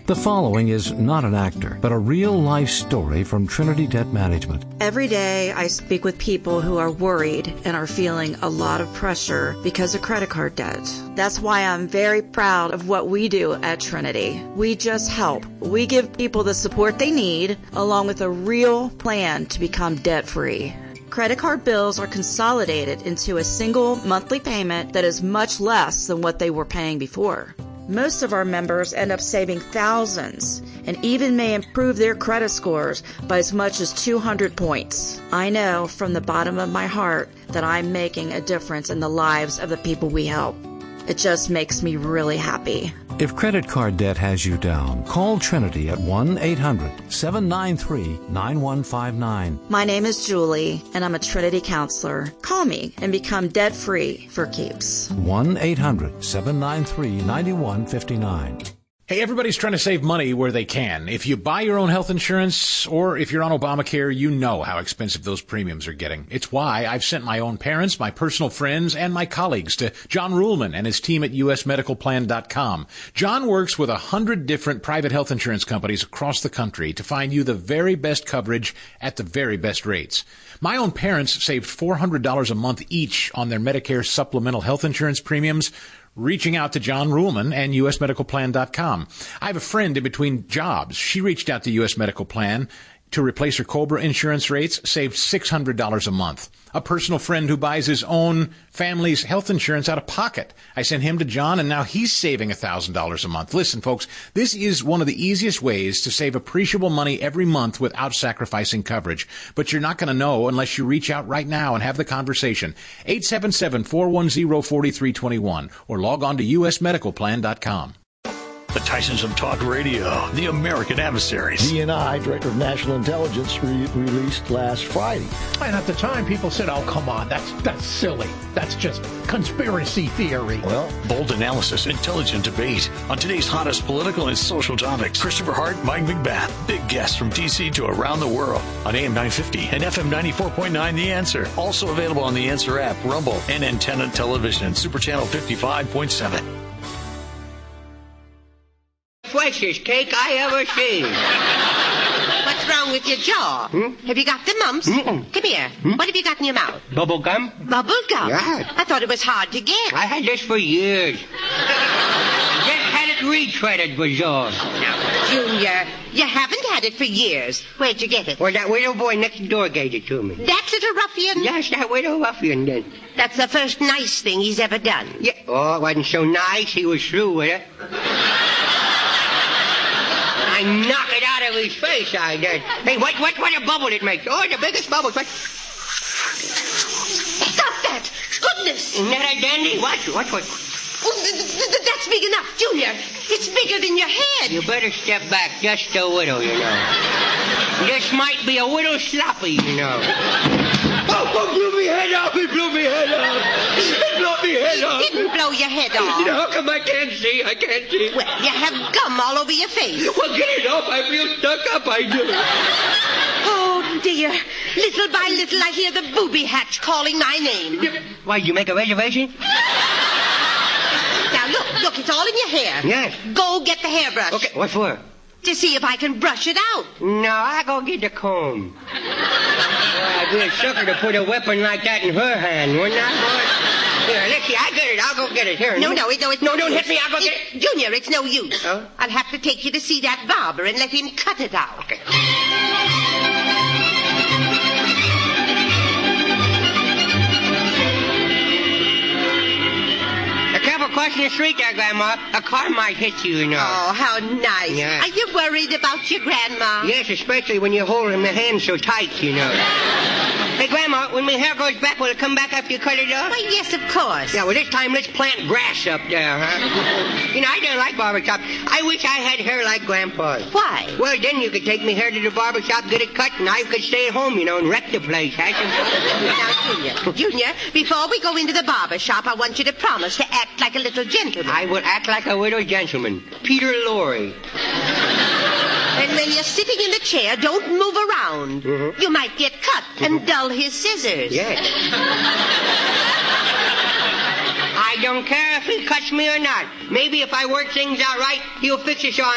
The following is not an actor, but a real-life story from Trinity Debt Management. Every day I speak with people who are worried and are feeling a lot of pressure because of credit card debt. That's why I'm very proud of what we do at Trinity. We just help. We give people the support they need, along with a real plan to become debt-free. Credit card bills are consolidated into a single monthly payment that is much less than what they were paying before. Most of our members end up saving thousands and even may improve their credit scores by as much as 200 points. I know from the bottom of my heart that I'm making a difference in the lives of the people we help. It just makes me really happy. If credit card debt has you down, call Trinity at 1-800-793-9159. My name is Julie, and I'm a Trinity counselor. Call me and become debt-free for keeps. 1-800-793-9159. Hey, everybody's trying to save money where they can. If you buy your own health insurance or if you're on Obamacare, you know how expensive those premiums are getting. It's why I've sent my own parents, my personal friends, and my colleagues to John Ruhlman and his team at usmedicalplan.com. John works with 100 different private health insurance companies across the country to find you the very best coverage at the very best rates. My own parents saved $400 a month each on their Medicare supplemental health insurance premiums, reaching out to John Ruhlman and usmedicalplan.com. I have a friend in between jobs. She reached out to US Medical Plan to replace her COBRA insurance rates, saved $600 a month. A personal friend who buys his own family's health insurance out of pocket. I sent him to John, and now he's saving $1,000 a month. Listen, folks, this is one of the easiest ways to save appreciable money every month without sacrificing coverage. But you're not going to know unless you reach out right now and have the conversation. 877-410-4321 or log on to usmedicalplan.com. The Tysons of Talk Radio, the American Adversaries. DNI, Director of National Intelligence, released last Friday. And at the time, people said, oh, come on, that's silly. That's just conspiracy theory. Well, bold analysis, intelligent debate on today's hottest political and social topics. Christopher Hart, Mike McBath, big guests from D.C. to around the world on AM 950 and FM 94.9 The Answer. Also available on The Answer app, Rumble, and Antenna Television, Super Channel 55.7. Freshest cake I ever seen. What's wrong with your jaw? Have you got the mumps? Mm-mm. Come here. What have you got in your mouth? Bubble gum? Bubble gum? Yeah. I thought it was hard to get. I had this for years. Just had it retreaded was all. Now, Junior, you haven't had it for years. Where'd you get it? Well, that widow boy next door gave it to me. That little ruffian? Yes, that widow ruffian then. That's the first nice thing he's ever done. Yeah. Oh, it wasn't so nice. He was through with it. I knock it out of his face, I did. Hey, what a bubble it makes. Oh, the biggest bubble. Stop that! Goodness! Isn't that a dandy? Watch. Oh, that's big enough, Junior. It's bigger than your head. You better step back just a little, you know. This might be a little sloppy, you know. Oh, blew me head off. It blew me head off. It blew me head off. It didn't blow your head off. You know, how come I can't see? I can't see. Well, you have gum all over your face. Well, get it off. I feel stuck up, I do. Oh, dear. Little by little, I hear the booby hatch calling my name. Why, did you make a reservation? Now, look, it's all in your hair. Yes. Go get the hairbrush. Okay, what for? To see if I can brush it out. No, I go get the comb. I'd be a sucker to put a weapon like that in her hand, wouldn't I, boy? Here, let's see, I get it. I'll go get it. Here. No, it's no don't use. hit me. I'll go get it. Junior, it's no use. Oh? I'll have to take you to see that barber and let him cut it out. Okay. Careful crossing the street there, Grandma. A car might hit you, you know. Oh, how nice. Yeah. Are you worried about your grandma? Yes, especially when you're holding my hand so tight, you know. Hey, Grandma, when my hair goes back, will it come back after you cut it off? Why, yes, of course. Yeah, well, this time let's plant grass up there, huh? You know, I don't like barbershop. I wish I had hair like Grandpa's. Why? Well, then you could take me hair to the barbershop, get it cut, and I could stay at home, you know, and wreck the place. Now, Junior, before we go into the barbershop, I want you to promise to act like a little gentleman. I will act like a little gentleman. Peter Lorre. And when you're sitting in the chair, don't move around. Mm-hmm. You might get cut and dull his scissors. Yes. I don't care if he cuts me or not. Maybe if I work things out right, he'll fix us on